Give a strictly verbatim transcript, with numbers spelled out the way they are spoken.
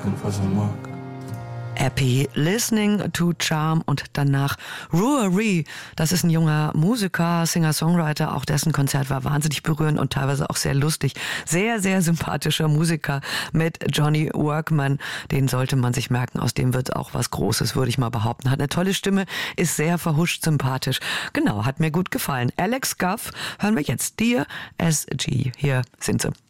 looking for some work. Happy Listening to Charm und danach Ruari. Das ist ein junger Musiker, Singer-Songwriter. Auch dessen Konzert war wahnsinnig berührend und teilweise auch sehr lustig. Sehr, sehr sympathischer Musiker mit Johnny Workman. Den sollte man sich merken. Aus dem wird auch was Großes, würde ich mal behaupten. Hat eine tolle Stimme, ist sehr verhuscht sympathisch. Genau, hat mir gut gefallen. Alex Guff hören wir jetzt. Dear S G. Hier sind sie.